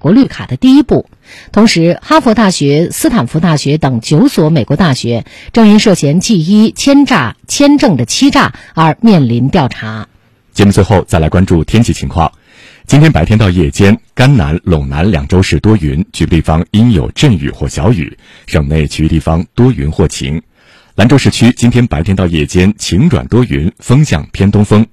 国绿卡的第一步。同时，哈佛大学、斯坦福大学等9所美国大学正因涉嫌 G1 签证的欺诈而面临调查。 节目最后再来关注天气情况。今天白天到夜间，甘南、陇南2州市多云，局部地方阴有阵雨或小雨，省内其余地方多云或晴。兰州市区今天白天到夜间晴转多云，风向偏东风。